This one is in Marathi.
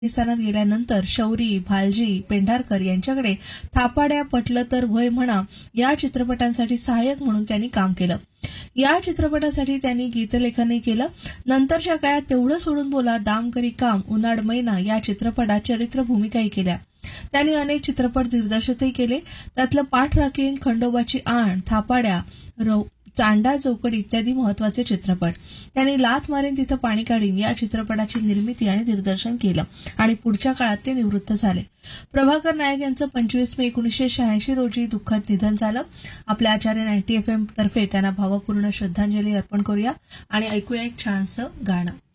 पाकिस्तानात गेल्यानंतर शौरी, भालजी, पेंढारकर यांच्याकडे थापाड्या, पटलं तर वय म्हणा या चित्रपटांसाठी सहाय्यक म्हणून त्यांनी काम केलं. या चित्रपटासाठी त्यांनी गीतलेखनही केलं. नंतरच्या काळात तेवढं सोडून बोला, दाम करी काम, उन्हाळ मैना या चित्रपटात चरित्र भूमिकाही केल्या. त्यांनी अनेक चित्रपट दिग्दर्शितही केले. त्यातलं पाठ राखीण, खंडोबाची आण, थापाड्या, चांडा चौकड इत्यादी महत्वाचे चित्रपट. त्यांनी लाथ मारीन तिथं पाणी काढीन या चित्रपटाची निर्मिती आणि दिग्दर्शन केलं आणि पुढच्या काळात ते निवृत्त झाले. प्रभाकर नायक यांचं 25 मे 1986 रोजी दुःखद निधन झालं. आपल्या आचार्य 90 FM तर्फे त्यांना भावपूर्ण श्रद्धांजली अर्पण करूया आणि ऐकूया एक छानसं गाणं.